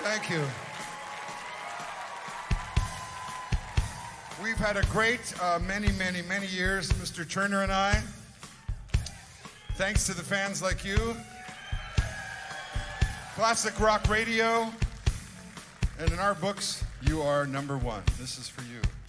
Thank you. We've had a great many years, Mr. Turner and I. Thanks to the fans like you. Classic rock radio. And in our books, you are number one. This is for you.